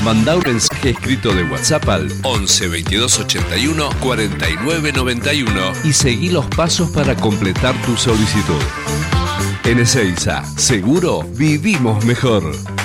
Mandá un mensaje escrito de WhatsApp al 11 22 81 49 91 y seguí los pasos para completar tu solicitud. En Ezeiza, seguro vivimos mejor.